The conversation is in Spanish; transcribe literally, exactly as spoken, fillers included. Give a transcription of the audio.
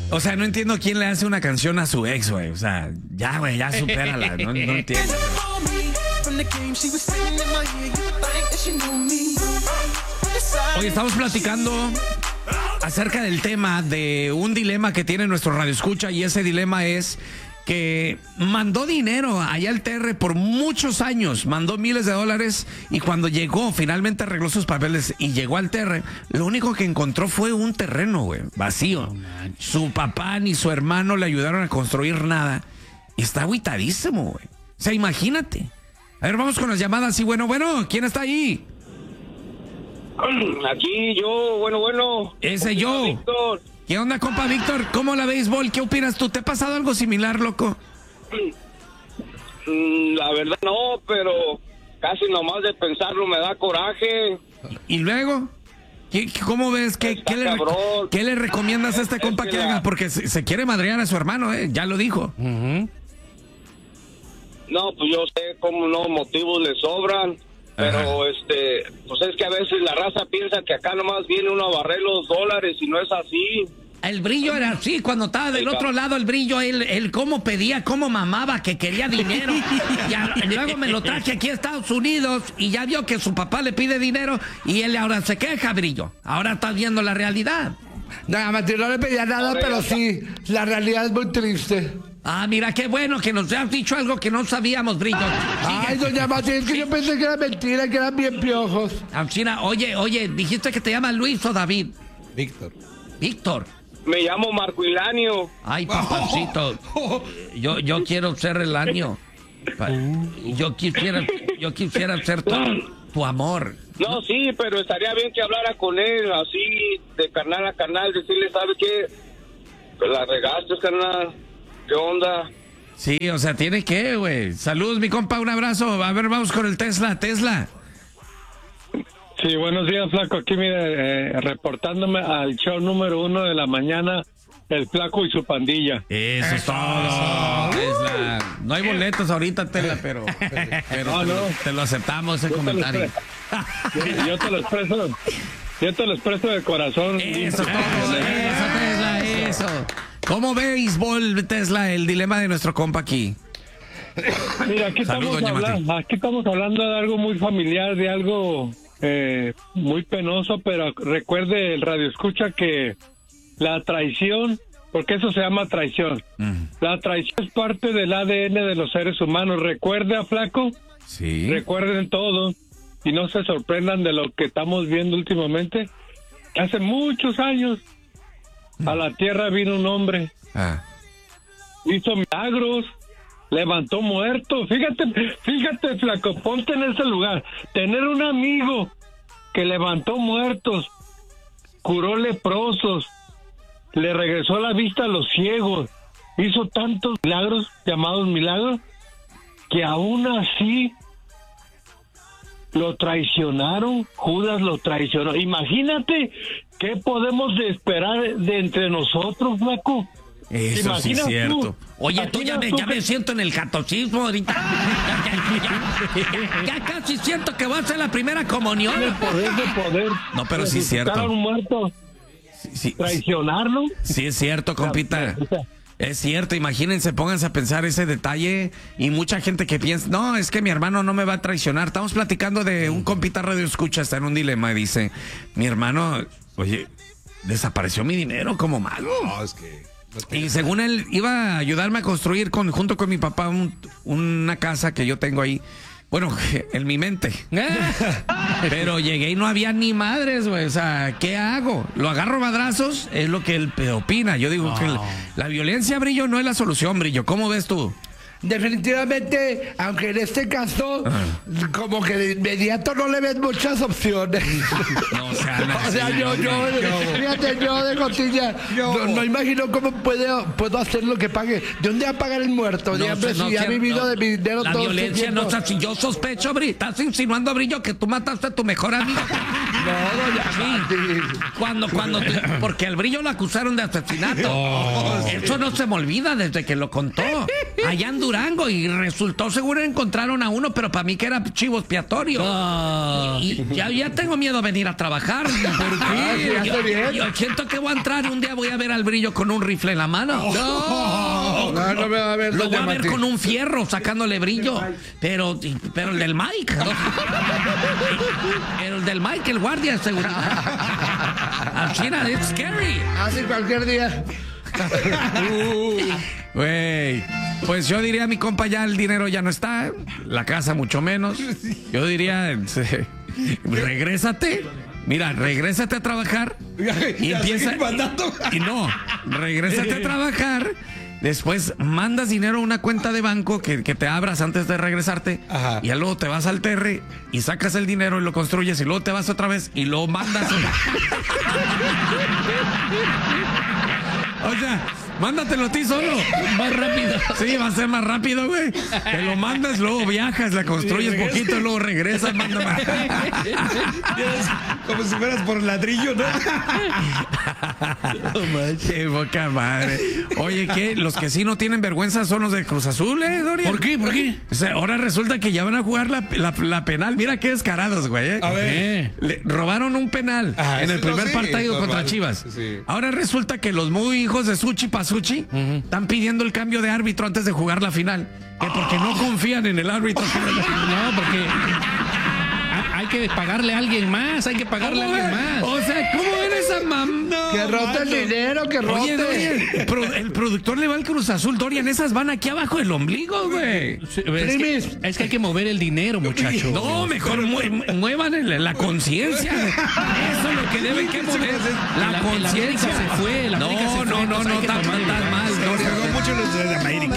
O sea, no entiendo quién le hace una canción a su ex, güey. O sea, ya, güey, ya supérala. No, no entiendo. Hoy estamos platicando acerca del tema de un dilema que tiene nuestro radioescucha, y ese dilema es que mandó dinero allá al T R por muchos años, mandó miles de dólares, y cuando llegó, finalmente arregló sus papeles y llegó al T R, lo único que encontró fue un terreno, güey, vacío. Su papá ni su hermano le ayudaron a construir nada y está agüitadísimo, güey. O sea, imagínate. A ver, vamos con las llamadas. Y bueno, bueno, ¿quién está ahí? Aquí yo, bueno, bueno. Ese yo. Víctor. ¿Qué onda, compa Víctor? ¿Cómo la béisbol? ¿Qué opinas tú? ¿Te ha pasado algo similar, loco? La verdad no, pero casi nomás de pensarlo me da coraje. ¿Y luego? ¿Qué, ¿Cómo ves? ¿Qué, ¿qué, le, ¿Qué le recomiendas a este compa que, que haga? Porque se, se quiere madrear a su hermano, ¿eh? Ya lo dijo. Uh-huh. No, pues yo sé cómo no, motivos le sobran. Pero, ajá, este, pues es que a veces la raza piensa que acá nomás viene uno a barrer los dólares y no es así. El Brillo era así, cuando estaba del otro lado el Brillo, él, él cómo pedía, cómo mamaba, que quería dinero. Y, a, y luego me lo traje aquí a Estados Unidos y ya vio que su papá le pide dinero y él ahora se queja, Brillo. Ahora estás viendo la realidad. No, Mati, no le pedía nada, pero sí, la realidad es muy triste. Ah, mira, qué bueno que nos has dicho algo que no sabíamos, Brillo. Ay, doña Mati, es que yo pensé que era mentira, que eran bien piojos. China, oye, oye, dijiste que te llamas Luis o David. Víctor. Víctor. Me llamo Marco Ilanio. Ay, papacito, yo, yo quiero ser el año. Yo quisiera, yo quisiera ser tu, tu amor. No, sí, pero estaría bien que hablara con él, así, de carnal a carnal, decirle, ¿sabe qué? Pues la regaste, carnal. ¿Qué onda? Sí, o sea, tiene que, güey. Saludos, mi compa, un abrazo. A ver, vamos con el Tesla. Tesla. Sí, buenos días, Flaco. Aquí, mire, eh, reportándome al show número uno de la mañana, el Flaco y su pandilla. Eso es todo, Tesla. No hay boletos ahorita, Tesla, pero, pero no, te, no. Lo, te lo aceptamos, ese yo comentario. Te yo, yo te lo expreso, yo te lo expreso de corazón. Eso, todo, eso, Tesla, eso. ¿Cómo ve béisbol, Tesla, el dilema de nuestro compa aquí? Mira, aquí estamos, hablando, aquí estamos hablando de algo muy familiar, de algo eh, muy penoso, pero recuerde el radioescucha que la traición, porque eso se llama traición, mm. la traición es parte del A D N de los seres humanos. Recuerde a Flaco, sí. Recuerden todo y no se sorprendan de lo que estamos viendo últimamente. Hace muchos años a la tierra vino un hombre, ah. hizo milagros, levantó muertos. Fíjate, fíjate, Flaco, ponte en ese lugar. Tener un amigo que levantó muertos, curó leprosos, le regresó la vista a los ciegos, hizo tantos milagros, llamados milagros, que aún así lo traicionaron. Judas lo traicionó. Imagínate qué podemos de esperar de entre nosotros, Flaco. Eso sí es cierto. Tú, Oye, tú ya, me, ya me siento en el catolicismo ahorita. Ya, ya, ya, ya, ya casi siento que voy a hacer la primera comunión. El poder de poder. No, pero sí es cierto. Un muerto. Sí, sí, traicionarlo. Sí es cierto, compita. Es cierto, imagínense, pónganse a pensar ese detalle, y mucha gente que piensa, no, es que mi hermano no me va a traicionar. Estamos platicando de un compita radio escucha, está en un dilema y dice, mi hermano, oye, desapareció mi dinero como malo. No, es que... Y según él, iba a ayudarme a construir con, junto con mi papá un, una casa que yo tengo ahí. Bueno, en mi mente. Pero llegué y no había ni madres, güey. O sea, ¿qué hago? ¿Lo agarro madrazos? Es lo que él opina. Yo digo oh. que el, la violencia, Brillo, no es la solución, Brillo. ¿Cómo ves tú? Definitivamente, aunque en este caso, uh-huh. como que de inmediato no le ves muchas opciones. No, o sea, no, o sea sí, yo, no, yo, no, fíjate, yo de costilla, no, no imagino cómo puedo, puedo hacer lo que pague. ¿De dónde va a pagar el muerto? No, Diablo, no, si no, ha vivido no, de mi dinero la todo violencia este no está así. Yo sospecho, Bri, estás insinuando, Brillo, que tú mataste a tu mejor amigo. No, doña sí. Cuando, cuando, te, porque al Brillo lo acusaron de asesinato. Oh, eso no se me olvida desde que lo contó. Allá anduvo Durango y resultó seguro encontraron a uno, pero para mí que era chivo expiatorio. Oh. Y, y ya, ya tengo miedo a venir a trabajar. ¿Por qué? Ah, yo, yo siento que voy a entrar y un día voy a ver al Brillo con un rifle en la mano. No, no, no me va a ver. Lo voy a ver con un fierro sacándole brillo. Pero, pero el del Mike. ¿no? Pero el del Mike, el guardia de seguridad. Al China, it's scary. Así cualquier día. Güey, pues yo diría, mi compa, ya el dinero ya no está, la casa mucho menos. Yo diría, eh, regrésate. Mira, regrésate a trabajar y empieza. Y no, regrésate a trabajar. Después mandas dinero a una cuenta de banco que, que te abras antes de regresarte. Ajá. Y luego te vas al Terre y sacas el dinero y lo construyes y luego te vas otra vez y lo mandas. O sea, mándatelo a ti solo. Más rápido. Sí, va a ser más rápido, güey. Te lo mandas, luego viajas, la construyes poquito y luego regresas, manda más. Como si fueras por ladrillo, ¿no? No manches. Qué poca madre. Oye, ¿qué? Los que sí no tienen vergüenza son los de Cruz Azul, ¿eh, Dorian? ¿Por qué? ¿Por qué? O sea, ahora resulta que ya van a jugar la, la, la penal. Mira qué descarados, güey. ¿eh? A ver. Le robaron un penal Ajá, en el sí, primer no, sí, partido normal. contra Chivas. Sí. Ahora resulta que los muy hijos de Suchi Pasuchi uh-huh. están pidiendo el cambio de árbitro antes de jugar la final. Que porque no confían en el árbitro. No, porque hay que pagarle a alguien más, hay que pagarle a alguien más. O sea, ¿cómo era esa mam? No, que rote el dinero, que rote. Oye, Dorian, pro, el productor le va al Cruz Azul, Dorian, esas van aquí abajo del ombligo, güey. Sí, es, que, es que hay que mover el dinero, muchachos. No, mejor mu muevan el, la conciencia. Eso es lo que deben que mover. La, la conciencia se fue. La no, se no, fue, no, no, no, tan mal, Dorian, no mucho los de América.